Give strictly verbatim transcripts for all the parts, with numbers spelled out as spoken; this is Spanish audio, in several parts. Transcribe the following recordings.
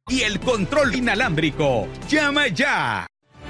y el control inalámbrico. ¡Llama ya!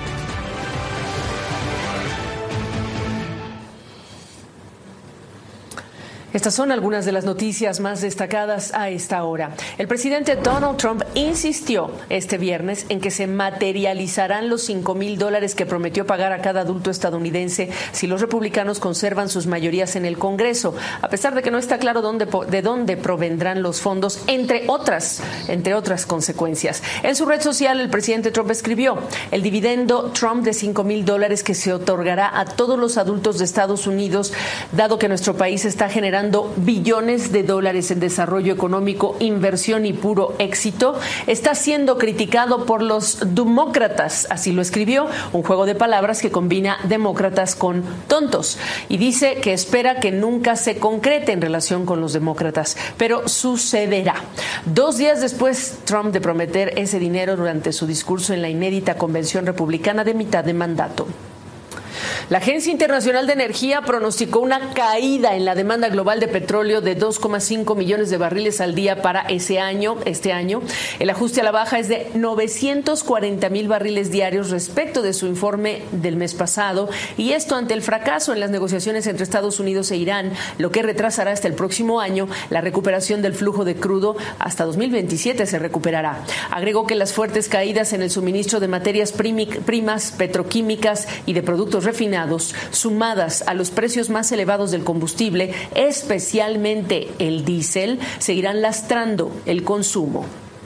Estas son algunas de las noticias más destacadas a esta hora. El presidente Donald Trump insistió este viernes en que se materializarán los cinco mil dólares que prometió pagar a cada adulto estadounidense si los republicanos conservan sus mayorías en el Congreso, a pesar de que no está claro dónde, de dónde provendrán los fondos, entre otras, entre otras consecuencias. En su red social, el presidente Trump escribió: el dividendo Trump de cinco mil dólares que se otorgará a todos los adultos de Estados Unidos, dado que nuestro país está generando billones de dólares en desarrollo económico, inversión y puro éxito, está siendo criticado por los demócratas. Así lo escribió, un juego de palabras que combina demócratas con tontos, y dice que espera que nunca se concrete en relación con los demócratas, pero sucederá. Dos días después, Trump de prometer ese dinero durante su discurso en la inédita convención republicana de mitad de mandato. La Agencia Internacional de Energía pronosticó una caída en la demanda global de petróleo de dos coma cinco millones de barriles al día para ese año, este año. El ajuste a la baja es de novecientos cuarenta mil barriles diarios respecto de su informe del mes pasado, y esto ante el fracaso en las negociaciones entre Estados Unidos e Irán, lo que retrasará hasta el próximo año la recuperación del flujo de crudo. Hasta dos mil veintisiete se recuperará. Agregó que las fuertes caídas en el suministro de materias primas petroquímicas y de productos refinados, sumadas a los precios más elevados del combustible, especialmente el diésel, seguirán lastrando el consumo.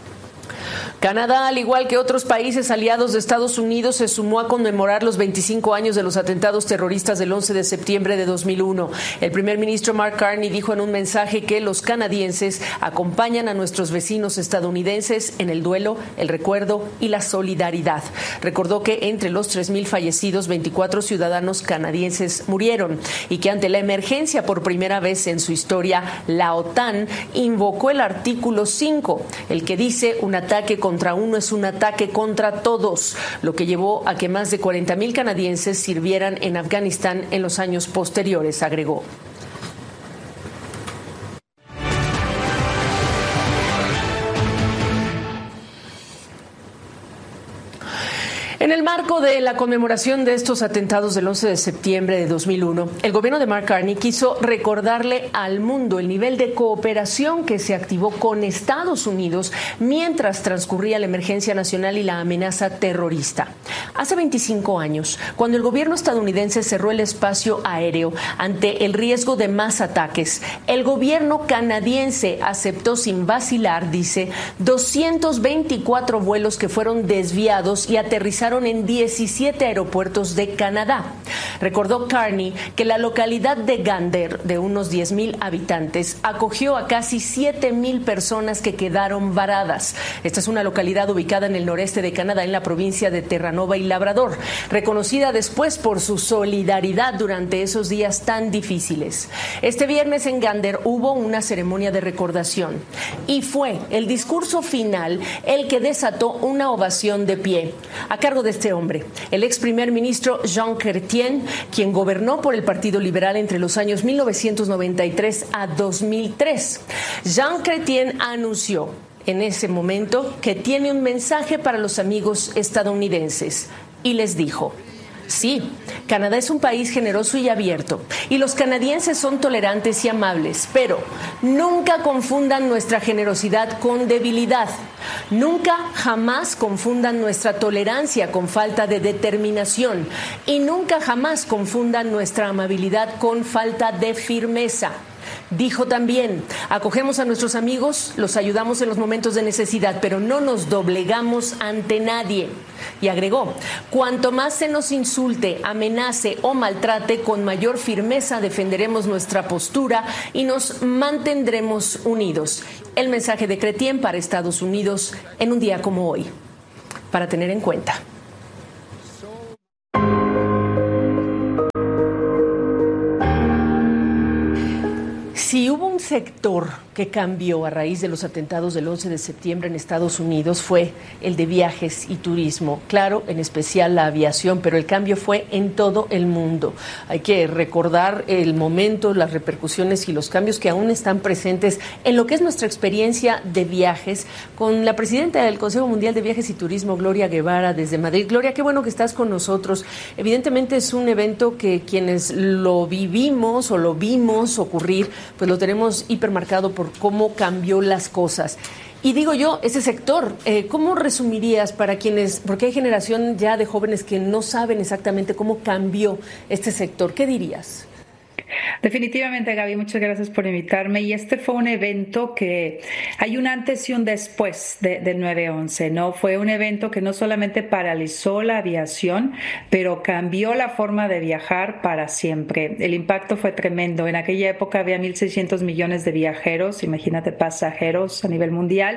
Canadá, al igual que otros países aliados de Estados Unidos, se sumó a conmemorar los veinticinco años de los atentados terroristas del once de septiembre de dos mil uno. El primer ministro Mark Carney dijo en un mensaje que los canadienses acompañan a nuestros vecinos estadounidenses en el duelo, el recuerdo y la solidaridad. Recordó que entre los tres mil fallecidos, veinticuatro ciudadanos canadienses murieron, y que ante la emergencia por primera vez en su historia, la OTAN invocó el artículo cinco, el que dice: un ataque contra uno es un ataque contra todos, lo que llevó a que más de cuarenta mil canadienses sirvieran en Afganistán en los años posteriores, agregó. En el marco de la conmemoración de estos atentados del once de septiembre de dos mil uno, el gobierno de Mark Carney quiso recordarle al mundo el nivel de cooperación que se activó con Estados Unidos mientras transcurría la emergencia nacional y la amenaza terrorista. Hace veinticinco años, cuando el gobierno estadounidense cerró el espacio aéreo ante el riesgo de más ataques, el gobierno canadiense aceptó sin vacilar, dice, doscientos veinticuatro vuelos que fueron desviados y aterrizaron en diecisiete aeropuertos de Canadá. Recordó Carney que la localidad de Gander, de unos diez mil habitantes, acogió a casi siete mil personas que quedaron varadas. Esta es una localidad ubicada en el noreste de Canadá, en la provincia de Terranova y Labrador, reconocida después por su solidaridad durante esos días tan difíciles. Este viernes en Gander hubo una ceremonia de recordación, y fue el discurso final el que desató una ovación de pie a cargo de este hombre, el ex primer ministro Jean Chrétien, quien gobernó por el Partido Liberal entre los años mil novecientos noventa y tres a dos mil tres. Jean Chrétien anunció en ese momento que tiene un mensaje para los amigos estadounidenses y les dijo: sí, Canadá es un país generoso y abierto, y los canadienses son tolerantes y amables, pero nunca confundan nuestra generosidad con debilidad. Nunca, jamás confundan nuestra tolerancia con falta de determinación, y nunca, jamás confundan nuestra amabilidad con falta de firmeza. Dijo también: acogemos a nuestros amigos, los ayudamos en los momentos de necesidad, pero no nos doblegamos ante nadie. Y agregó: cuanto más se nos insulte, amenace o maltrate, con mayor firmeza defenderemos nuestra postura y nos mantendremos unidos. El mensaje de Chrétien para Estados Unidos en un día como hoy, para tener en cuenta. Si hubo un sector que cambió a raíz de los atentados del once de septiembre en Estados Unidos fue el de viajes y turismo. Claro, en especial la aviación, pero el cambio fue en todo el mundo. Hay que recordar el momento, las repercusiones y los cambios que aún están presentes en lo que es nuestra experiencia de viajes con la presidenta del Consejo Mundial de Viajes y Turismo, Gloria Guevara, desde Madrid. Gloria, qué bueno que estás con nosotros. Evidentemente es un evento que quienes lo vivimos o lo vimos ocurrir, pues lo tenemos hipermarcado por cómo cambió las cosas. Y digo yo, ese sector, eh, ¿cómo resumirías para quienes, porque hay generación ya de jóvenes que no saben exactamente cómo cambió este sector? ¿Qué dirías? Definitivamente, Gaby, muchas gracias por invitarme. Y este fue un evento que hay un antes y un después de, del nueve once, ¿no? Fue un evento que no solamente paralizó la aviación, pero cambió la forma de viajar para siempre. El impacto fue tremendo. En aquella época había mil seiscientos millones de viajeros, imagínate, pasajeros a nivel mundial,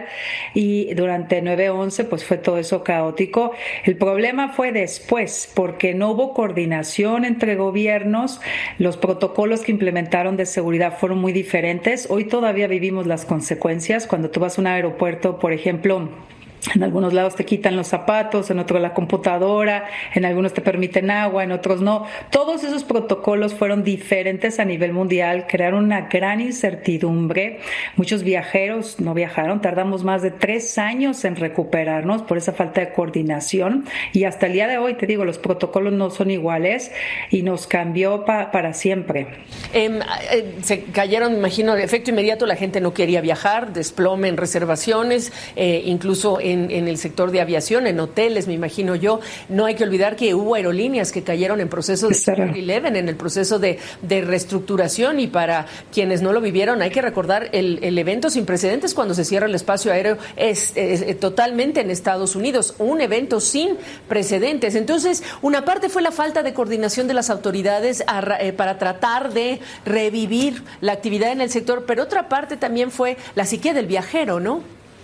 y durante nueve once pues fue todo eso caótico. El problema fue después, porque no hubo coordinación entre gobiernos, los protocolos que implementaron de seguridad fueron muy diferentes. Hoy todavía vivimos las consecuencias. Cuando tú vas a un aeropuerto, por ejemplo, en algunos lados te quitan los zapatos, en otros la computadora, en algunos te permiten agua, en otros no. Todos esos protocolos fueron diferentes a nivel mundial, crearon una gran incertidumbre. Muchos viajeros no viajaron, tardamos más de tres años en recuperarnos por esa falta de coordinación, y hasta el día de hoy, te digo, los protocolos no son iguales y nos cambió pa- para siempre. Eh, eh, se cayeron, me imagino, de efecto inmediato, la gente no quería viajar, desplome en reservaciones, eh, incluso en En, en el sector de aviación, en hoteles, me imagino yo. No hay que olvidar que hubo aerolíneas que cayeron en proceso de Chapter once, en el proceso de, de reestructuración, y para quienes no lo vivieron hay que recordar el, el evento sin precedentes cuando se cierra el espacio aéreo es, es, es totalmente en Estados Unidos, un evento sin precedentes. Entonces, una parte fue la falta de coordinación de las autoridades a, eh, para tratar de revivir la actividad en el sector, pero otra parte también fue la psique del viajero, ¿no?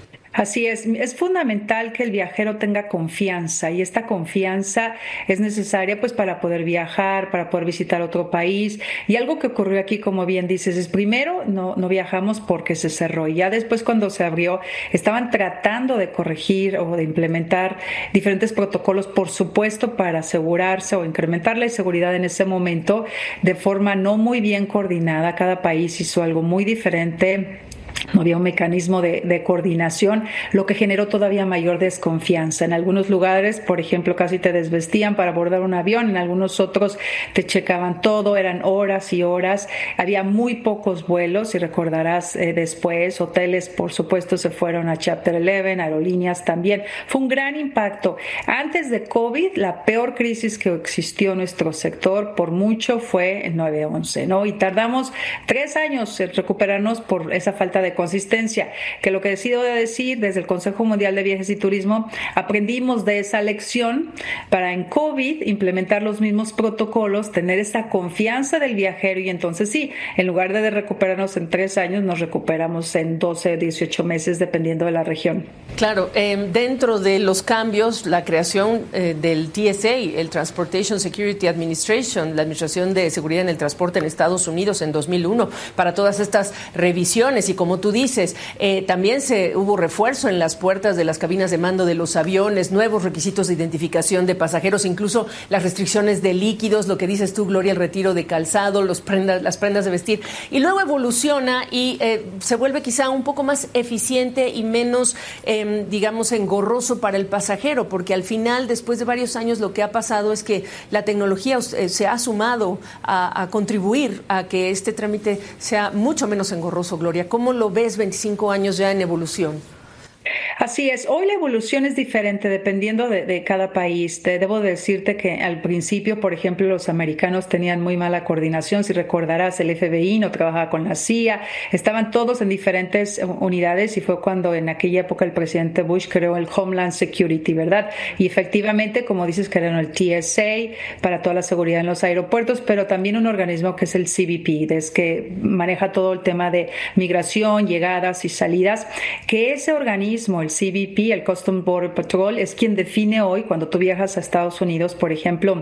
Así es, es fundamental que el viajero tenga confianza, y esta confianza es necesaria pues para poder viajar, para poder visitar otro país. Y algo que ocurrió aquí, como bien dices, es primero no, no viajamos porque se cerró, y ya después cuando se abrió estaban tratando de corregir o de implementar diferentes protocolos, por supuesto para asegurarse o incrementar la seguridad en ese momento de forma no muy bien coordinada. Cada país hizo algo muy diferente. No había un mecanismo de, de coordinación, lo que generó todavía mayor desconfianza. En algunos lugares, por ejemplo, casi te desvestían para abordar un avión, en algunos otros te checaban todo, eran horas y horas. Había muy pocos vuelos, y recordarás eh, después, hoteles, por supuesto, se fueron a Chapter once, aerolíneas también. Fue un gran impacto. Antes de COVID, la peor crisis que existió en nuestro sector, por mucho, fue el nueve once, ¿no? Y tardamos tres años en recuperarnos por esa falta de consistencia, que lo que decido de decir desde el Consejo Mundial de Viajes y Turismo, aprendimos de esa lección para en COVID implementar los mismos protocolos, tener esa confianza del viajero, y entonces sí, en lugar de recuperarnos en tres años, nos recuperamos en doce, dieciocho meses, dependiendo de la región. Claro, eh, dentro de los cambios, la creación eh, del T S A, el Transportation Security Administration, la Administración de Seguridad en el Transporte en Estados Unidos en dos mil uno, para todas estas revisiones, y como tú dices, eh, también se hubo refuerzo en las puertas de las cabinas de mando de los aviones, nuevos requisitos de identificación de pasajeros, incluso las restricciones de líquidos, lo que dices tú, Gloria, el retiro de calzado, los prendas, las prendas de vestir, y luego evoluciona y eh, se vuelve quizá un poco más eficiente y menos, eh, digamos, engorroso para el pasajero, porque al final, después de varios años, lo que ha pasado es que la tecnología eh, se ha sumado a, a contribuir a que este trámite sea mucho menos engorroso. Gloria, ¿cómo lo ves veinticinco años ya en evolución? Así es, hoy la evolución es diferente dependiendo de, de cada país. Te debo decirte que al principio, por ejemplo, los americanos tenían muy mala coordinación. Si recordarás, el F B I no trabajaba con la C I A, estaban todos en diferentes unidades, y fue cuando en aquella época el presidente Bush creó el Homeland Security, ¿verdad? Y efectivamente, como dices, crearon el T S A para toda la seguridad en los aeropuertos, pero también un organismo que es el C B P, es que maneja todo el tema de migración, llegadas y salidas, que ese organismo, el C B P, el Customs Border Patrol, es quien define hoy, cuando tú viajas a Estados Unidos, por ejemplo,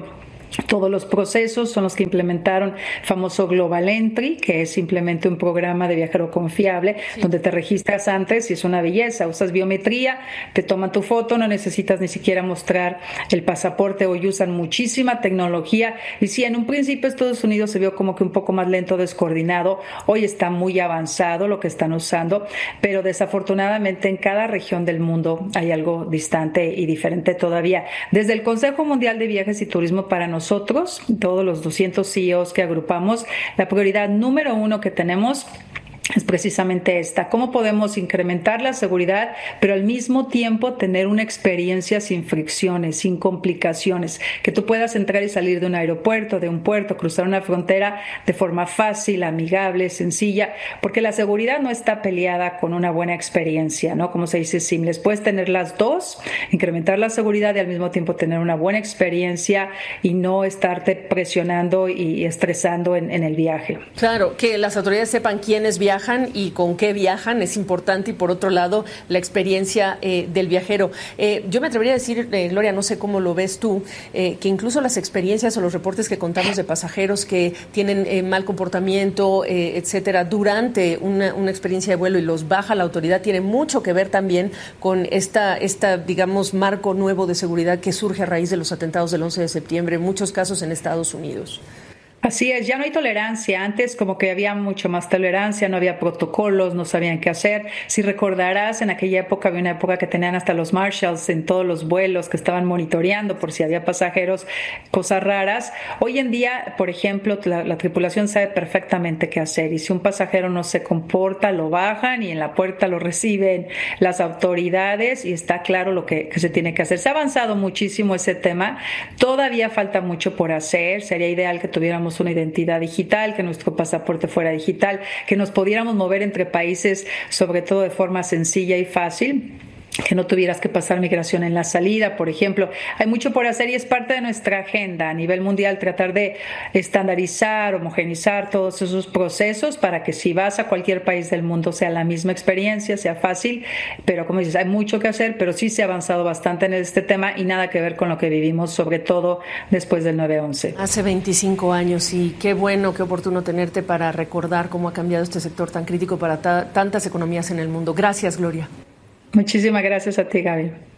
todos los procesos, son los que implementaron el famoso Global Entry, que es simplemente un programa de viajero confiable, sí, donde te registras antes y es una belleza, usas biometría, te toman tu foto, no necesitas ni siquiera mostrar el pasaporte. Hoy usan muchísima tecnología y sí, en un principio Estados Unidos se vio como que un poco más lento, descoordinado, hoy está muy avanzado lo que están usando, pero desafortunadamente en cada región del mundo hay algo distante y diferente todavía. Desde el Consejo Mundial de Viajes y Turismo, para nosotros Nosotros, todos los doscientos C E Os que agrupamos, la prioridad número uno que tenemos es precisamente esta: cómo podemos incrementar la seguridad, pero al mismo tiempo tener una experiencia sin fricciones, sin complicaciones, que tú puedas entrar y salir de un aeropuerto, de un puerto, cruzar una frontera de forma fácil, amigable, sencilla, porque la seguridad no está peleada con una buena experiencia, ¿no? Como se dice, simples. Puedes tener las dos, incrementar la seguridad y al mismo tiempo tener una buena experiencia y no estarte presionando y estresando en, en el viaje. Claro, que las autoridades sepan quiénes viajan y con qué viajan es importante, y por otro lado la experiencia eh, del viajero. Eh, yo me atrevería a decir, eh, Gloria, no sé cómo lo ves tú, eh, que incluso las experiencias o los reportes que contamos de pasajeros que tienen eh, mal comportamiento, eh, etcétera, durante una, una experiencia de vuelo y los baja la autoridad, tiene mucho que ver también con esta, esta, digamos, marco nuevo de seguridad que surge a raíz de los atentados del once de septiembre, en muchos casos en Estados Unidos. Así es, ya no hay tolerancia. Antes como que había mucho más tolerancia, no había protocolos, no sabían qué hacer. Si recordarás, en aquella época había una época que tenían hasta los marshals en todos los vuelos que estaban monitoreando por si había pasajeros, cosas raras. Hoy en día, por ejemplo, la, la tripulación sabe perfectamente qué hacer, y si un pasajero no se comporta, lo bajan y en la puerta lo reciben las autoridades y está claro lo que, que se tiene que hacer. Se ha avanzado muchísimo ese tema, todavía falta mucho por hacer. Sería ideal que tuviéramos una identidad digital, que nuestro pasaporte fuera digital, que nos pudiéramos mover entre países, sobre todo de forma sencilla y fácil, que no tuvieras que pasar migración en la salida, por ejemplo. Hay mucho por hacer y es parte de nuestra agenda a nivel mundial, tratar de estandarizar, homogenizar todos esos procesos para que si vas a cualquier país del mundo sea la misma experiencia, sea fácil, pero como dices, hay mucho que hacer, pero sí se ha avanzado bastante en este tema y nada que ver con lo que vivimos, sobre todo después del nueve once. Hace veinticinco años, y qué bueno, qué oportuno tenerte para recordar cómo ha cambiado este sector tan crítico para ta- tantas economías en el mundo. Gracias, Gloria. Muchísimas gracias a ti, Gaby.